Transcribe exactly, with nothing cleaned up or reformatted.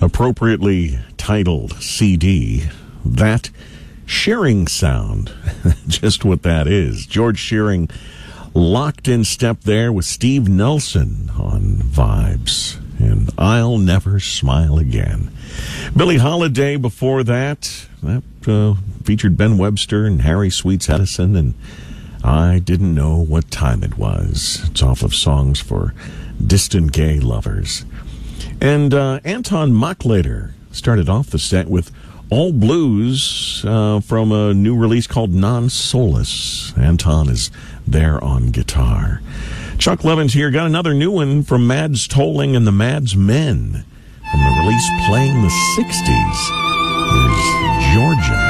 appropriately titled C D, That Shearing Sound. Just what that is. George Shearing locked in step there with Steve Nelson on Vibes. And I'll Never Smile Again. Billie Holiday before that. That uh, featured Ben Webster and Harry Sweets Edison, and I Didn't Know What Time It Was. It's off of Songs for Distant Gay Lovers. And uh, Anton Mochlader started off the set with All Blues uh, from a new release called Non Solace. Anton is there on guitar. Chuck Levins here. Got another new one from Mads Tolling and the Mads Men from the release Playing the sixties. Here's Georgia.